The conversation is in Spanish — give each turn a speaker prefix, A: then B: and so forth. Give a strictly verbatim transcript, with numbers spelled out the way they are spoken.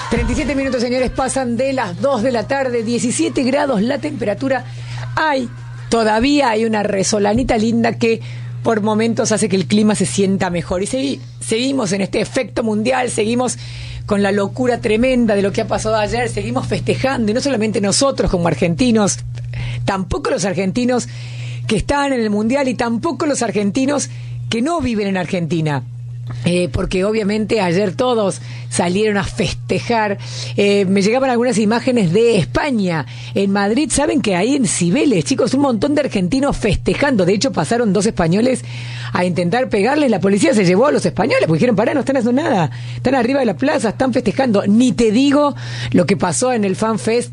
A: treinta y siete minutos, señores, pasan de las dos de la tarde, diecisiete grados la temperatura. Hay, todavía hay una resolanita linda que por momentos hace que el clima se sienta mejor. Y segui- seguimos en este efecto mundial, seguimos con la locura tremenda de lo que ha pasado ayer, seguimos festejando, y no solamente nosotros como argentinos, tampoco los argentinos que están en el mundial y tampoco los argentinos que no viven en Argentina. Eh, porque obviamente ayer todos salieron a festejar. Eh, me llegaban algunas imágenes de España. En Madrid, saben que ahí en Cibeles, chicos, un montón de argentinos festejando. De hecho, pasaron dos españoles a intentar pegarles. La policía se llevó a los españoles porque dijeron: pará, no están haciendo nada. Están arriba de la plaza, están festejando. Ni te digo lo que pasó en el Fan Fest